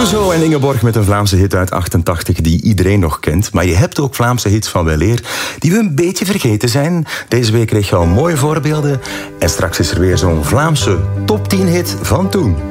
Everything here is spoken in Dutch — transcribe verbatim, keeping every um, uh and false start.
Clouseau en Ingeborg met een Vlaamse hit uit achtentachtig die iedereen nog kent. Maar je hebt ook Vlaamse hits van weleer die we een beetje vergeten zijn. Deze week kreeg je al mooie voorbeelden. En straks is er weer zo'n Vlaamse top tien hit van toen.